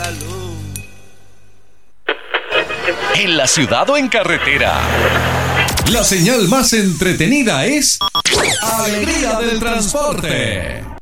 En la ciudad o en carretera. La señal más entretenida es Alegría del Transporte.